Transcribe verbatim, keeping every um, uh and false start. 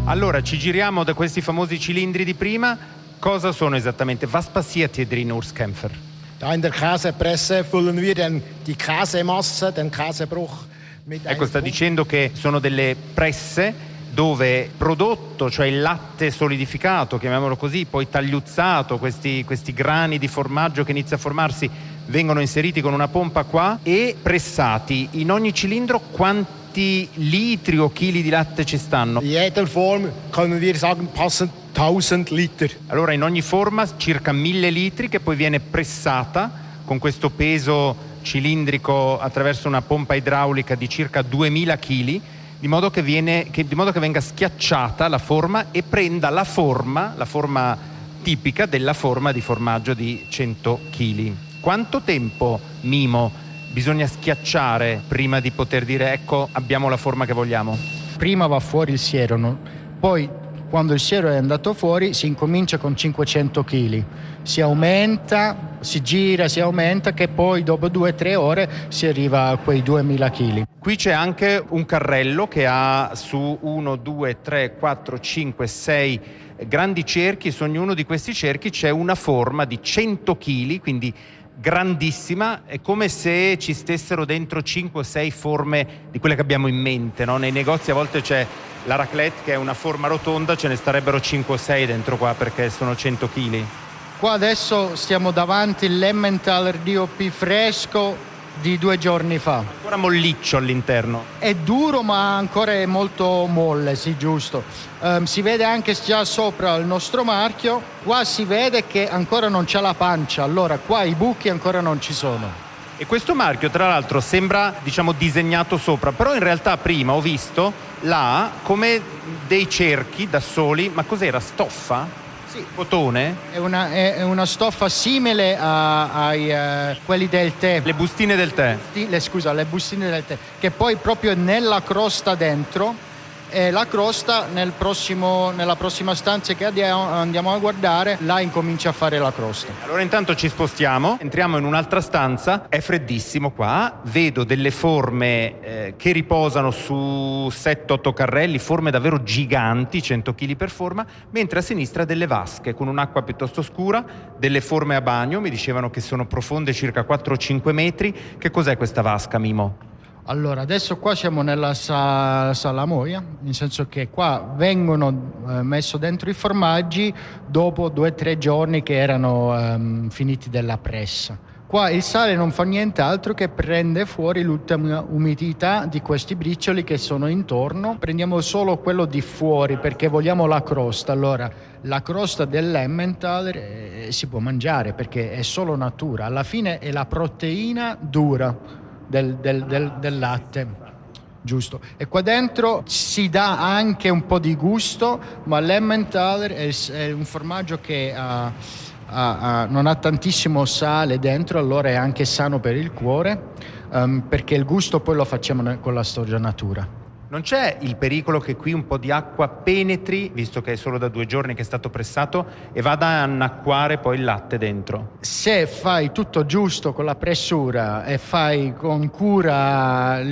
Allora, ci giriamo da questi famosi cilindri di prima. Cosa sono esattamente? Was passiert hier drin, Urs Kempfer? Da in der Käsepresse füllen wir den, die Käsemasse, den Käsebruch mit Ecco, sta dicendo che sono delle presse dove prodotto, cioè il latte solidificato, chiamiamolo così, poi tagliuzzato, questi, questi grani di formaggio che inizia a formarsi, vengono inseriti con una pompa qua e pressati. In ogni cilindro quanti litri o chili di latte ci stanno? In jeder Form können wir sagen, passen tausend Liter. Allora, in ogni forma circa mille litri, che poi viene pressata con questo peso cilindrico attraverso una pompa idraulica di circa duemila chili, di modo che, viene, che, di modo che venga schiacciata la forma e prenda la forma, la forma tipica della forma di formaggio di cento chili. Quanto tempo, Mimo, bisogna schiacciare prima di poter dire ecco, abbiamo la forma che vogliamo? Prima va fuori il siero, no? Poi quando il siero è andato fuori si incomincia con cinquecento chili, si aumenta, si gira, si aumenta, che poi dopo due o tre ore si arriva a quei duemila chili. Qui c'è anche un carrello che ha su uno, due, tre, quattro, cinque, sei grandi cerchi, su ognuno di questi cerchi c'è una forma di cento chili, quindi grandissima. È come se ci stessero dentro cinque o sei forme di quelle che abbiamo in mente, no? Nei negozi a volte c'è la raclette che è una forma rotonda, ce ne starebbero cinque o sei dentro qua perché sono cento chili. Qua adesso stiamo davanti all'Emmentaler D O P fresco di due giorni fa. Ancora molliccio all'interno. È duro ma ancora è molto molle, sì, giusto. Um, si vede anche già sopra il nostro marchio, qua si vede che ancora non c'è la pancia, allora qua i buchi ancora non ci sono. E questo marchio tra l'altro sembra, diciamo, disegnato sopra, però in realtà prima ho visto là come dei cerchi da soli. Ma cos'era? Stoffa? Sì. Cotone? È una, è una stoffa simile a, ai uh, quelli del tè. Le bustine del tè. Le, scusa, le bustine del tè, che poi proprio nella crosta dentro, e la crosta nel prossimo, nella prossima stanza che andiamo, andiamo a guardare, là incomincia a fare la crosta. Allora intanto ci spostiamo, entriamo in un'altra stanza, è freddissimo qua, vedo delle forme eh, che riposano su sette otto carrelli, forme davvero giganti, cento chili per forma, mentre a sinistra delle vasche con un'acqua piuttosto scura, delle forme a bagno, mi dicevano che sono profonde circa quattro o cinque metri. Che cos'è questa vasca, Mimo? Allora, adesso qua siamo nella sa- salamoia, nel senso che qua vengono eh, messo dentro i formaggi dopo due o tre giorni che erano um, finiti della pressa. Qua il sale non fa nient'altro che prende fuori l'ultima umidità di questi bricioli che sono intorno. Prendiamo solo quello di fuori perché vogliamo la crosta. Allora, la crosta dell'Emmentaler eh, si può mangiare perché è solo natura. Alla fine è la proteina dura Del, del, del, del latte, giusto. E qua dentro si dà anche un po' di gusto, ma l'Emmentaler è, è un formaggio che ha, ha, ha, non ha tantissimo sale dentro, allora è anche sano per il cuore, um, perché il gusto poi lo facciamo con la stagionatura. Non c'è il pericolo che qui un po' di acqua penetri, visto che è solo da due giorni che è stato pressato, e vada a annacquare poi il latte dentro? Se fai tutto giusto con la pressura e fai con cura